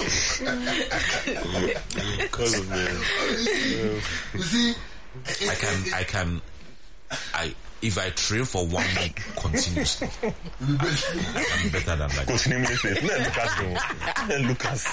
Because of me. You see, if I train for 1 week continuously, I'm better than that. Lucas.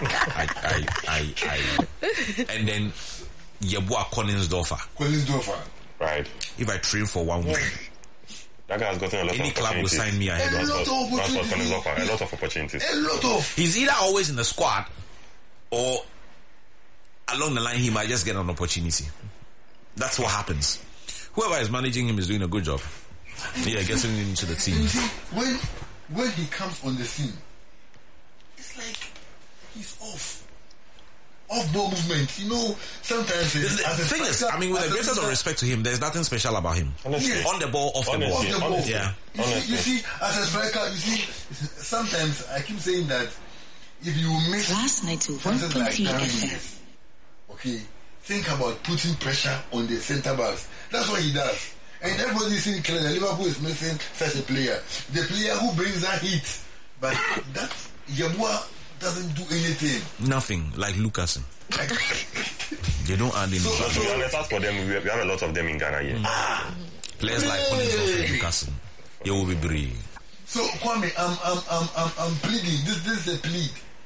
And then Yeboah Collinsdorfer. Right. If I train for 1 week, that guy has gotten a lot any of club will sign me ahead. A lot of opportunities. He's either always in the squad or along the line he might just get an opportunity. That's what happens. Whoever is managing him is doing a good job. Yeah, getting him into the team. You see, when he comes on the scene, it's like he's off ball movement. You know, sometimes the thing is, I mean, with the greatest of respect to him, there's nothing special about him. Yes. On the ball, off the ball. Yeah. You see, as a striker, sometimes I keep saying that if you miss something like 9 minutes, okay, think about putting pressure on the centre backs. That's what he does. And everybody is saying clearly Liverpool is missing such a player. The player who brings that hit. But that Yeboah doesn't do anything. Nothing, like Lucasen. They don't add anything. So to be honest, as for them, we have a lot of them in Ghana here. Players like Collinsdorfer and Lucasen, they will be brave. So Kwame, I'm pleading. This is a plead.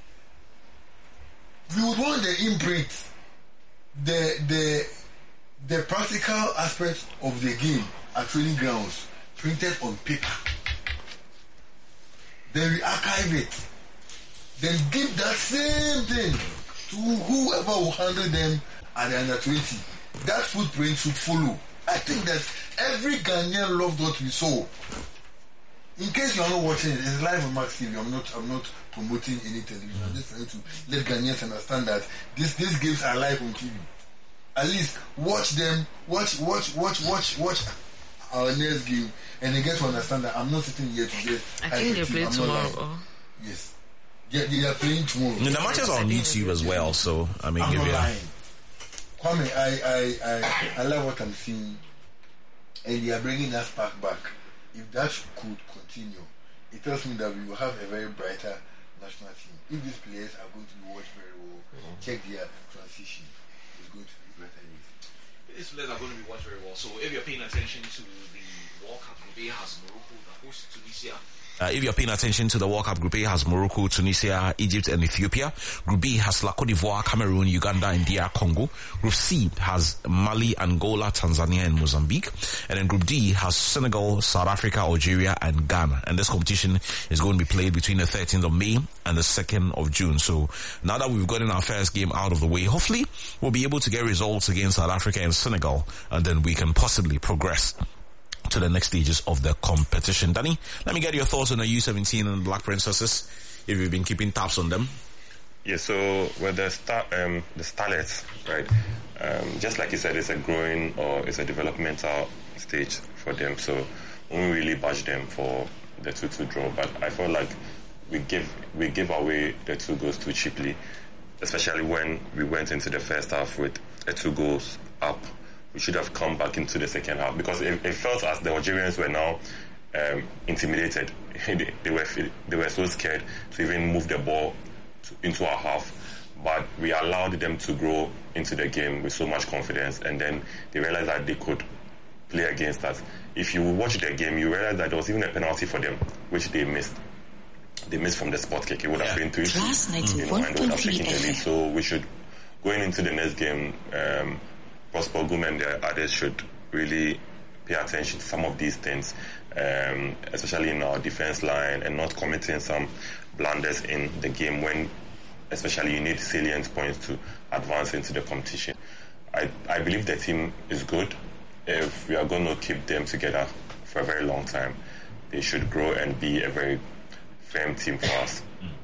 We would want the imprint, the practical aspects of the game at training grounds printed on paper. Then we archive it. Then give that same thing to whoever will handle them at the under 20. That footprint should follow. I think that every Ghanaian loved what we saw. In case you are not watching it, it's live on Max TV. I'm not promoting any television. I'm just trying to let Ghanaians understand that these games are live on TV. At least watch them, watch our next game, and they get to understand that I'm not sitting here to get. I think they play tomorrow. Yes. Yeah, they are playing tomorrow. The matches are on YouTube as well, so I mean, give you lying. Kwame, I love what I'm seeing, and they are bringing that spark back. If that could continue, it tells me that we will have a very brighter national team. If these players are going to be watched very well, check their transition. It's going to be better. These players are going to be watched very well. So if you're paying attention to the World Cup, Group A has Morocco, the host Tunisia. If you're paying attention to the World Cup, Group A has Morocco, Tunisia, Egypt and Ethiopia. Group B has La Côte d'Ivoire, Cameroon, Uganda and DR Congo. Group C has Mali, Angola, Tanzania and Mozambique. And then Group D has Senegal, South Africa, Algeria and Ghana. And this competition is going to be played between the 13th of May and the 2nd of June. So now that we've gotten our first game out of the way, hopefully we'll be able to get results against South Africa and Senegal, and then we can possibly progress to the next stages of the competition. Danny, let me get your thoughts on the U17 and Black Princesses, if you've been keeping tabs on them. Yeah, so with the Starlets, right, just like you said, it's a growing or it's a developmental stage for them, so we won't really bash them for the 2-2 draw, but I feel like we give away the 2 goals too cheaply, especially when we went into the first half with a 2 goals up. We should have come back into the second half, because it felt as the Algerians were now intimidated. They were so scared to even move the ball into our half, but we allowed them to grow into the game with so much confidence, and then they realized that they could play against us. If you watch the game, you realize that there was even a penalty for them, which they missed. They missed from the spot kick. It would have been 3-2, and would have taken the lead. So we should, going into the next game, Prosper Gum and the others should really pay attention to some of these things, especially in our defense line, and not committing some blunders in the game when, especially, you need salient points to advance into the competition. I believe the team is good. If we are going to keep them together for a very long time, they should grow and be a very firm team for us.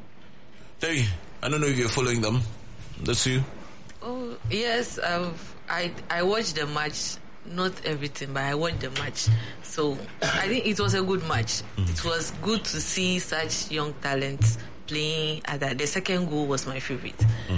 Terry, I don't know if you're following them, the two. Oh yes, I watched the match. Not everything, but I watched the match. So I think it was a good match. It was good to see such young talents playing. The second goal was my favorite.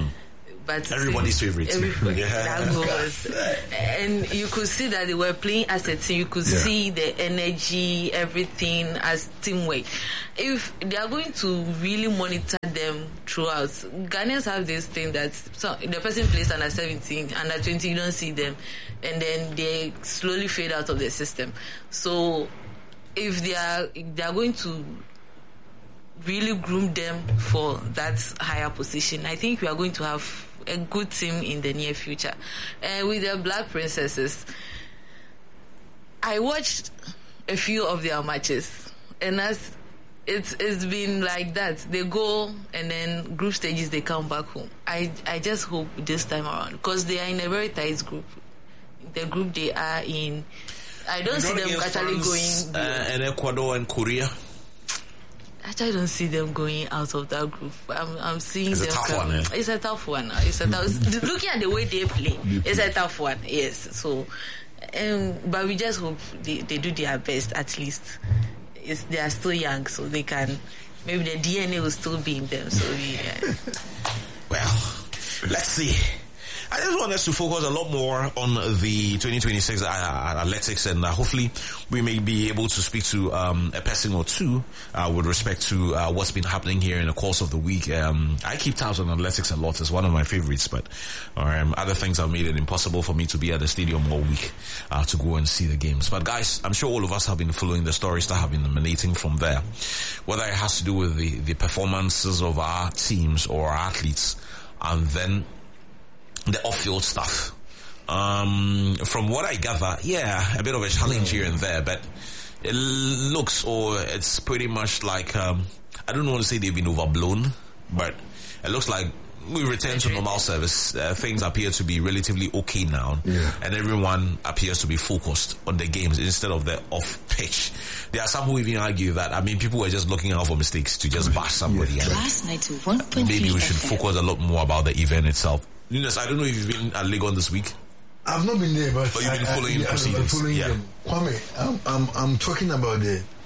But everybody's favorite. That was, and you could see that they were playing as a team. You could see the energy, everything as teamwork. If they are going to really monitor them throughout. Ghanaians have this thing that the person plays under 17, under 20, you don't see them, and then they slowly fade out of the system. So if they are going to really groom them for that higher position, I think we are going to have a good team in the near future. And with the Black Princesses, I watched a few of their matches, and it's been like that. They go, and then group stages, they come back home. I just hope this time around, because they are in a very tight group. The group they are in, I don't see them actually going. And Ecuador and Korea. Actually, I don't see them going out of that group. I'm seeing it's them. It's a tough one. It's a tough one. It's a tough. Looking at the way they play, it's a tough one. Yes. So, but we just hope they do their best. At least, they are still young, so they can. Maybe the DNA will still be in them. So well, let's see. I just want us to focus a lot more on the 2026 athletics, and hopefully we may be able to speak to a person or two with respect to what's been happening here in the course of the week. I keep tabs on athletics a lot. It's one of my favorites, but other things have made it impossible for me to be at the stadium all week to go and see the games. But guys, I'm sure all of us have been following the stories that have been emanating from there, whether it has to do with the performances of our teams or our athletes, and then the off-field stuff. From what I gather, a bit of a challenge here and there, but it looks, or it's pretty much like, I don't want to say they've been overblown, but it looks like we return to normal service. Things appear to be relatively okay now, and everyone appears to be focused on the games instead of the off-pitch. There are some who even argue that, people were just looking out for mistakes to just bash somebody. Maybe we should focus a lot more about the event itself. Linus, I don't know if you've been at Legon this week. I've not been there, but you've been following proceedings. Them. Kwame, I'm talking about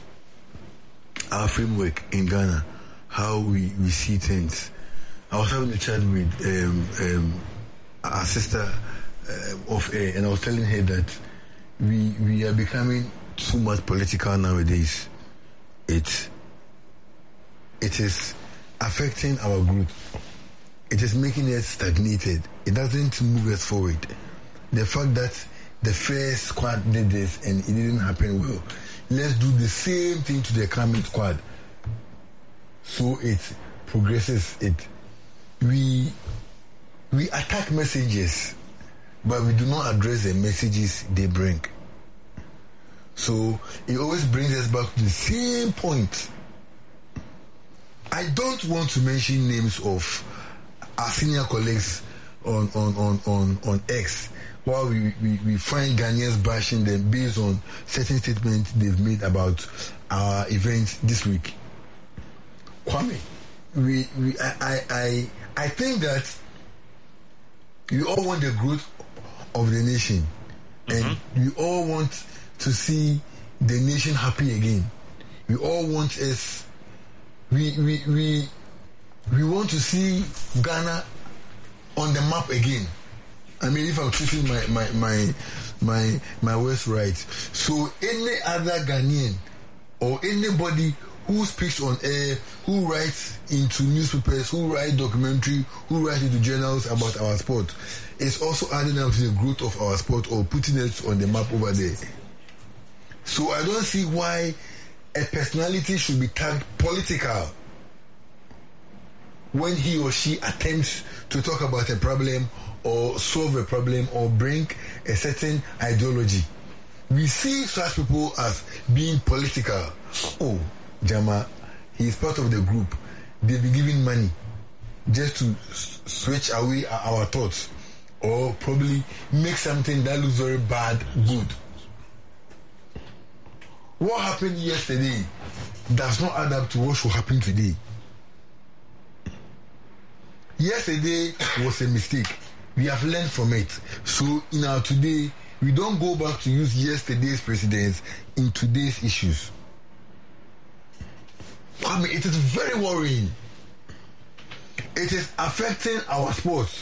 our framework in Ghana, how we see things. I was having a chat with our sister off air, and I was telling her that we are becoming too much political nowadays. It is affecting our group. It is making us stagnated. It doesn't move us forward. The fact that the first squad did this and it didn't happen well, let's do the same thing to the coming squad. So it progresses. We attack messages, but we do not address the messages they bring. So it always brings us back to the same point. I don't want to mention names of our senior colleagues on X, while we find Ghanaians bashing them based on certain statements they've made about our events this week. Kwame, I think that we all want the growth of the nation, and we all want to see the nation happy again. We all want us. We want to see Ghana on the map again. If I'm choosing my words right. So any other Ghanaian or anybody who speaks on air, who writes into newspapers, who write documentary, who writes into journals about our sport, is also adding up to the growth of our sport or putting it on the map over there. So I don't see why a personality should be tagged political when he or she attempts to talk about a problem or solve a problem or bring a certain ideology. We see such people as being political. Oh, Jama, he is part of the group. They be giving money just to switch away our thoughts or probably make something that looks very bad good. What happened yesterday does not add up to what should happen today. Yesterday was a mistake. We have learned from it. So now today, we don't go back to use yesterday's precedents in today's issues. It is very worrying. It is affecting our sports.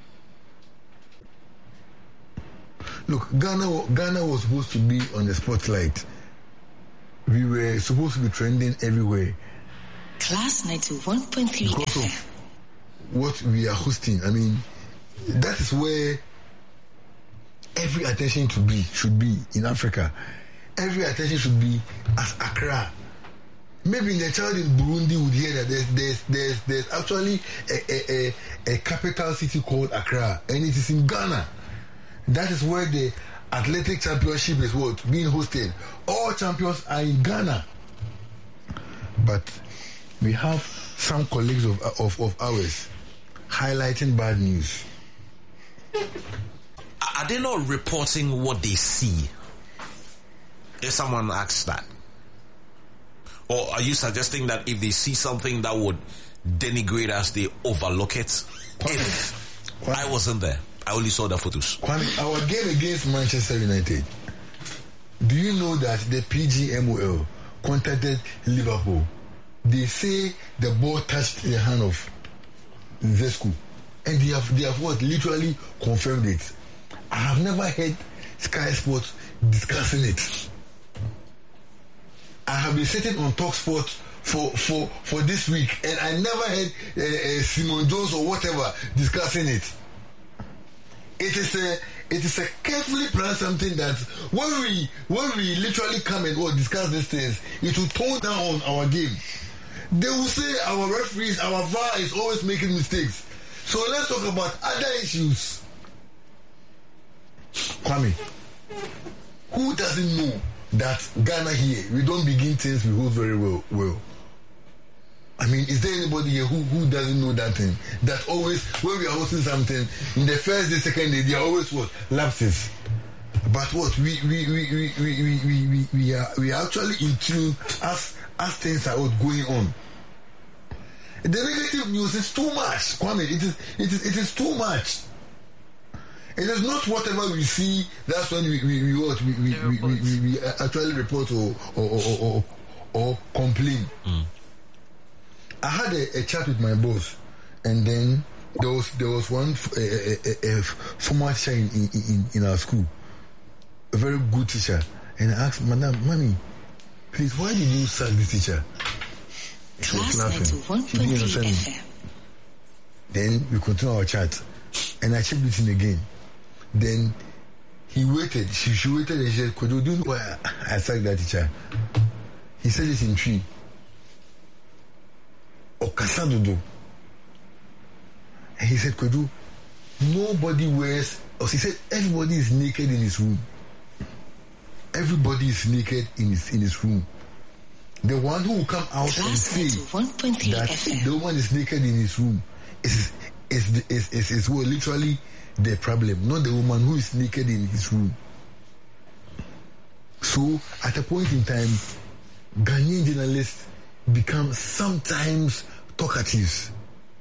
Look, Ghana was supposed to be on the spotlight. We were supposed to be trending everywhere. Class 91.3 because FM. of what we are hosting. I mean, that is where every attention should be in Africa. Every attention should be at Accra. Maybe the child in Burundi would hear that there's actually a capital city called Accra, and it is in Ghana. That is where the athletic championship is being hosted. All champions are in Ghana. But we have some colleagues of ours highlighting bad news. Are they not reporting what they see? If someone asks that. Or are you suggesting that if they see something that would denigrate us, they overlook it? If I wasn't there, I only saw the photos. Kwame, our game against Manchester United, do you know that the PGMOL contacted Liverpool? They say the ball touched the hand of Zescu, and they have literally confirmed it. I have never heard Sky Sports discussing it. I have been sitting on TalkSport for this week, and I never heard Simon Jones or whatever discussing it. It is a carefully planned something that when we literally come and discuss these things, it will tone down our game. They will say our referees, our VAR is always making mistakes. So let's talk about other issues. Kwame, who doesn't know that Ghana here, we don't begin things we hold very well. I mean, is there anybody here who doesn't know that thing? That always, when we are hosting something, in the first day, second day, they are always lapses. But what we are actually in tune as things are going on. The negative news is too much, Kwame. It is too much. It is not whatever we see. That's when we actually report or complain. I had a chat with my boss, and then there was one a former teacher in our school, a very good teacher, and I asked, Mommy, please, why did you sack this teacher? She was laughing. She didn't understand me. Then we continued our chat, and I checked it in again. Then he waited. She waited, and she said, "Could you do why I sacked that teacher?" He said it in tree. Okasadodo. And he said, "Kodu, nobody wears." Or he said, "Everybody is naked in his room. Everybody is naked in his room. The one who will come out and say that the woman is naked in his room is literally the problem, not the woman who is naked in his room." So at a point in time, Ghanaian journalists become sometimes talkative.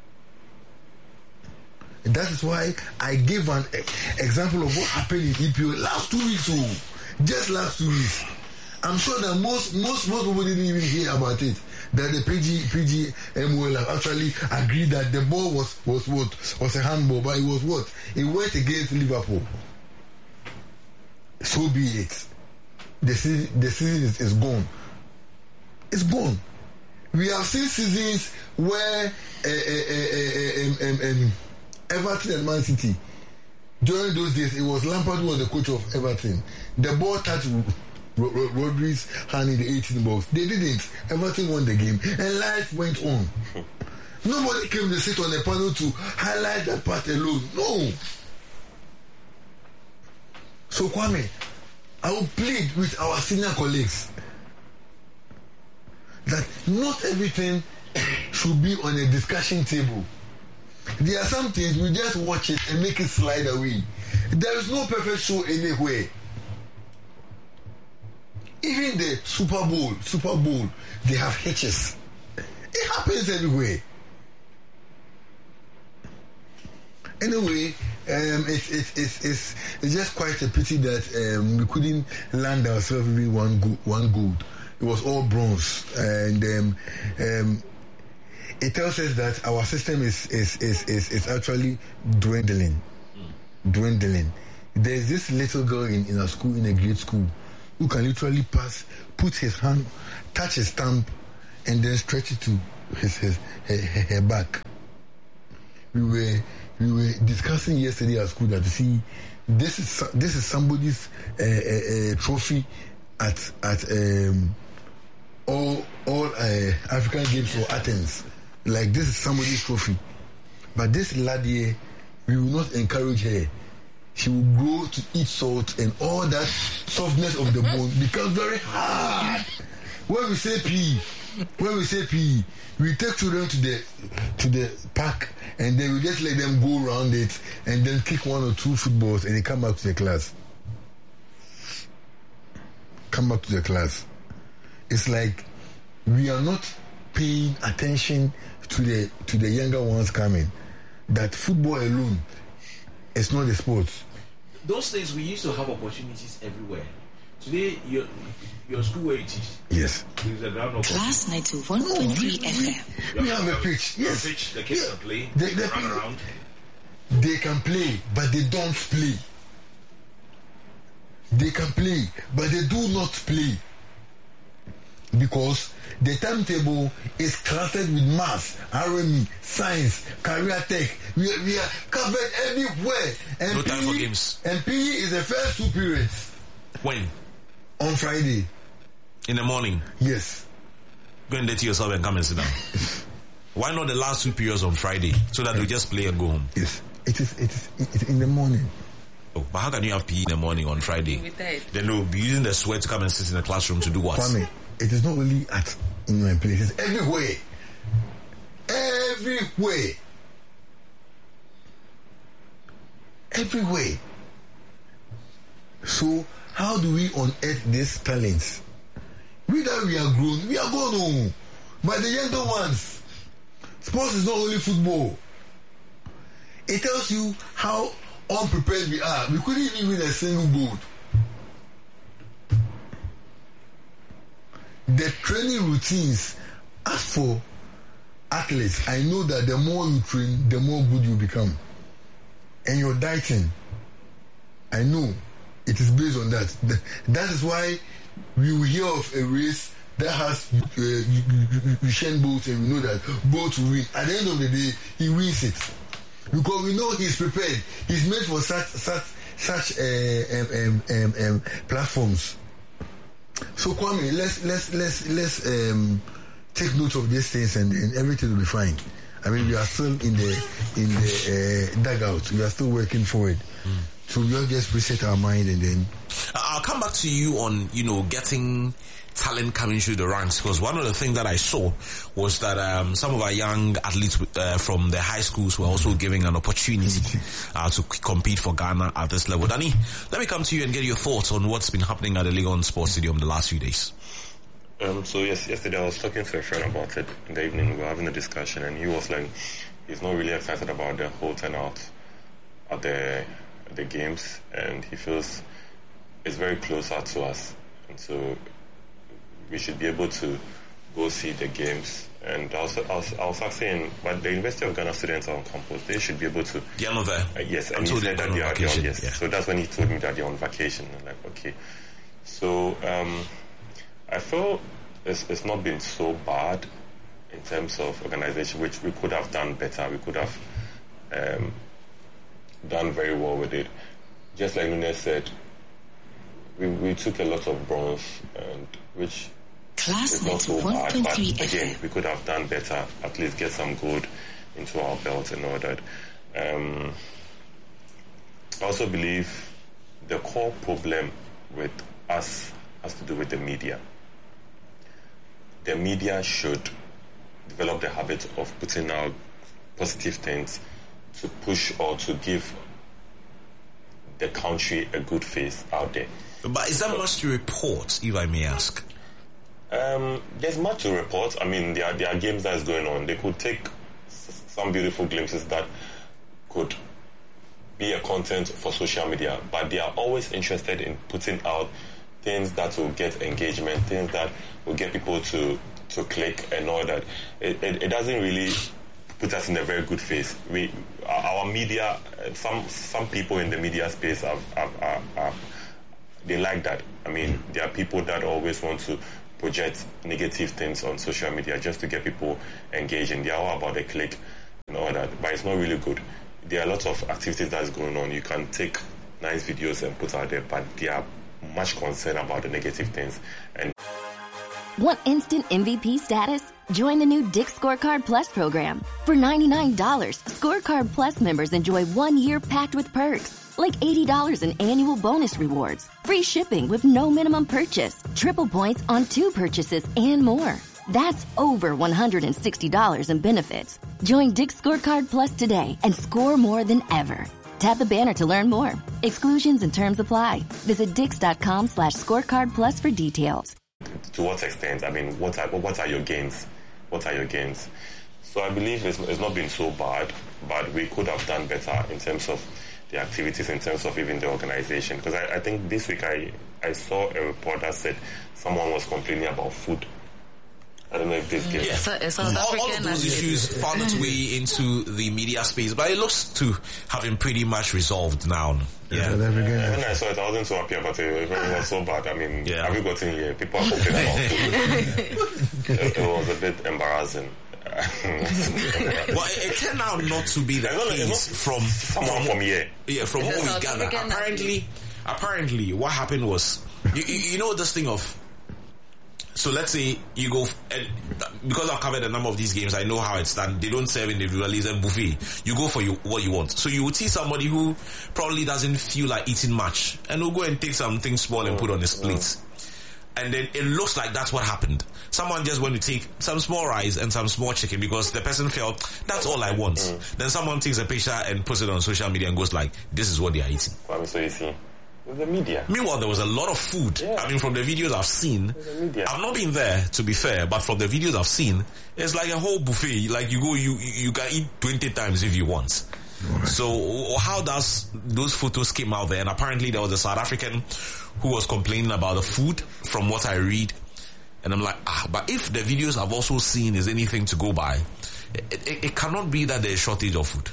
That is why I gave an example of what happened in EPO last 2 weeks. Just last 2 weeks. I'm sure that most people didn't even hear about it. That the PGMOL have actually agreed that the ball was a handball, but it was what? It went against Liverpool. So be it. The season is gone. It's gone. We have seen seasons where Everton and Man City, during those days, it was Lampard who was the coach of Everton. The ball touched Rodri's hand in the 18 box. They didn't. Everton won the game, and life went on. Nobody came to sit on the panel to highlight that part alone. No. So Kwame, I will plead with our senior colleagues that not everything should be on a discussion table. There are some things we just watch it and make it slide away. There is no perfect show anywhere. Even the Super Bowl, they have hitches. It happens everywhere. Anyway, it's just quite a pity that we couldn't land ourselves with one gold. It was all bronze, and it tells us that our system is actually dwindling. There's this little girl in a school, in a grade school, who can literally put his hand, touch his thumb, and then stretch it to her back. We were discussing yesterday at school that, you see, this is somebody's trophy at all African Games for Athens. Like, this is somebody's trophy. But this lad here, we will not encourage her. She will grow to eat salt, and all that softness of the bone becomes very hard. When we say PE, we take children to the park, and then we just let them go around it, and then kick 1 or 2 footballs, and they come back to the class. It's like we are not paying attention to the younger ones coming. That football alone is not a sport. Those things, we used to have opportunities everywhere. Today, your school where you teach. Yes. There's a ground of Class 91.3 FM. We have a pitch. Yes. A pitch, the kids can play. They They run around. They can play, but they don't play. They can play, but they do not play. Because the timetable is clustered with maths, RME, science, career tech. We are covered everywhere. And No time for games. And PE is the first 2 periods. When? On Friday. In the morning. Yes. Go and dirty yourself and come and sit down. Why not the last 2 periods on Friday so that we just play and go home? Yes. It is in the morning. Oh, but how can you have PE in the morning on Friday? Then they'll be using the sweat to come and sit in the classroom to do what? Kwame, it is not only in my place, it's everywhere. Everywhere. So how do we unearth these talents? We that we are grown, we are gone home. But the younger ones, sports is not only football. It tells you how unprepared we are. We couldn't even win a single goal. The training routines, as for athletes, I know that the more you train, the more good you become. And your dieting, I know it is based on that. That is why we will hear of a race that has Usain Bolt, and we know that Bolt will win. At the end of the day, he wins it. Because we know he's prepared. He's made for such platforms. So Kwame, let's take note of these things, and everything will be fine. I mean, we are still in the dugout. We are still working for it. So we'll just reset our mind, and then I'll come back to you on, getting talent coming through the ranks, because one of the things that I saw was that some of our young athletes from the high schools were also given an opportunity to compete for Ghana at this level. Danny, let me come to you and get your thoughts on what's been happening at the Legon Sports Stadium the last few days. So yesterday I was talking to a friend about it in the evening. We were having a discussion, and he was like, he's not really excited about the whole turnout at the games, and he feels it's very closer to us, and so we should be able to go see the games. And I was asking, but the University of Ghana students are on campus. They should be able to. They are not there. Yes, and he said that they are on vacation. Yes, yeah. So that's when he told me that they're on vacation. I'm like, okay. So I feel it's not been so bad in terms of organization, which we could have done better. We could have done very well with it. Just like Nunes said, we took a lot of bronze, and which Class is not so bad. But 91.3 again, FM. we could have done better. At least get some gold into our belt and all that. I also believe the core problem with us has to do with the media. The media should develop the habit of putting out positive things to push or to give the country a good face out there. But is that much to report, if I may ask? There's much to report. I mean, there are games that's going on. They could take some beautiful glimpses that could be a content for social media, but they are always interested in putting out things that will get engagement, things that will get people to click and all that. It doesn't really put us in a very good face. Our media, some people in the media space they like that. I mean, there are people that always want to project negative things on social media just to get people engaging. They are all about the click and all that, but it's not really good. There are lots of activities that's going on. You can take nice videos and put out there, but they are much concerned about the negative things. And Want instant MVP status? Join the new Dick's Scorecard Plus program. For $99, Scorecard Plus members enjoy 1 year packed with perks, like $80 in annual bonus rewards, free shipping with no minimum purchase, triple points on 2 purchases, and more. That's over $160 in benefits. Join Dick's Scorecard Plus today and score more than ever. Tap the banner to learn more. Exclusions and terms apply. Visit dix.com/scorecard plus for details. To what extent? I mean, what are your gains? What are your gains? So I believe it's not been so bad, but we could have done better in terms of the activities, in terms of even the organization. Because I think this week I saw a report that said someone was complaining about food. I don't know if this gets... All of those issues found its way into the media space, but it looks to have been pretty much resolved now. Yeah. When I saw it, I wasn't so happy about it. It was so bad. I mean, have you gotten here? People are complaining about food. It was a bit embarrassing. Well, it turned out not to be the case from here. Yeah, from what we gather. Apparently, what happened was, you know this thing of... So let's say you go, and because I've covered a number of these games, I know how it's done. They don't serve individually, it's a buffet. You go for what you want. So you would see somebody who probably doesn't feel like eating much, and will go and take something small and put on his plate. And then it looks like that's what happened. Someone just went to take some small rice and some small chicken because the person felt, that's all I want. Then someone takes a picture and puts it on social media and goes like, this is what they are eating. So you see, the media. Meanwhile, there was a lot of food. I mean, from the videos I've seen, I've not been there to be fair, but from the videos I've seen, it's like a whole buffet. Like you go, you can eat 20 times if you want. Right. So how does those photos came out there? And apparently there was a South African who was complaining about the food from what I read. And I'm like, but if the videos I've also seen is anything to go by, it cannot be that there's a shortage of food.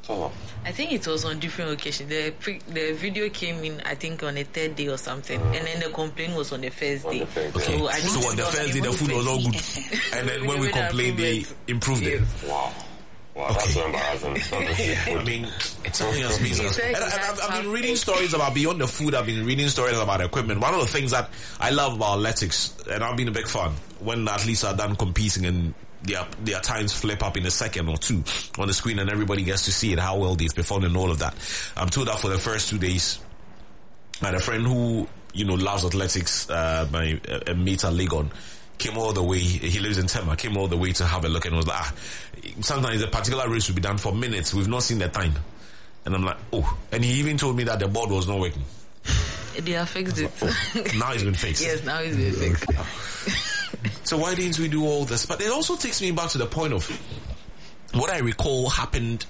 I think it was on different occasions. The video came in, I think, on the 3rd day or something, and then the complaint was on the 1st day. Okay. So on the 1st day, the food was all good, and then when we complained, they improved it. Wow, that's so embarrassing. I mean, something else means. And I've been reading stories about beyond the food. I've been reading stories about equipment. One of the things that I love about athletics, and I've been a big fan, when athletes are done competing and their times flip up in a second or two on the screen and everybody gets to see it, how well they've performed and all of that. I'm told that for the first 2 days, I had a friend who, loves athletics, my mate at Legon, came all the way, he lives in Tema, came all the way to have a look and was like, sometimes a particular race will be done for minutes, we've not seen the time. And I'm like, and he even told me that the board was not working. They have fixed it. Now it's been fixed. Yes, now it's been fixed. So why didn't we do all this? But it also takes me back to the point of what I recall happened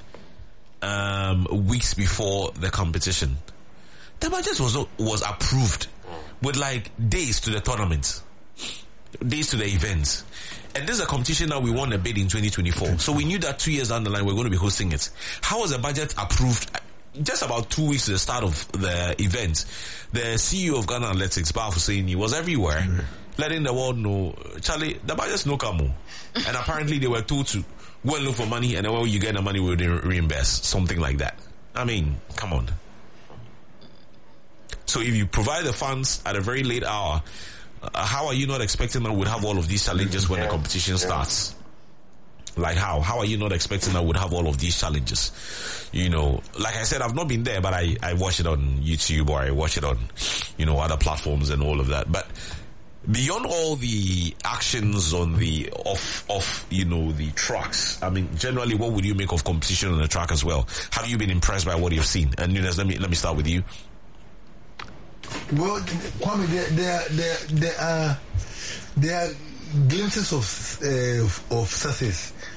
weeks before the competition. The budget was approved with like days to the tournament, days to the events. And this is a competition that we won a bid in 2024. So we knew that 2 years down the line we're going to be hosting it. How was the budget approved? Just about 2 weeks to the start of the event, the CEO of Ghana Athletics, Ba Husseini, was everywhere, letting the world know, Charlie, the budget's no come. And apparently they were told to go and look for money, and then when you get the money, we'll reimburse. Something like that. I mean, come on. So if you provide the funds at a very late hour, how are you not expecting that we'll have all of these challenges when the competition starts? Like how? How are you not expecting that we'd have all of these challenges? Like I said, I've not been there, but I watch it on YouTube or I watch it on, other platforms and all of that. But beyond all the actions on the off the tracks, I mean, generally, what would you make of competition on the track as well? Have you been impressed by what you've seen? And Nunes, let me start with you. Well, Kwame, there are glimpses of success.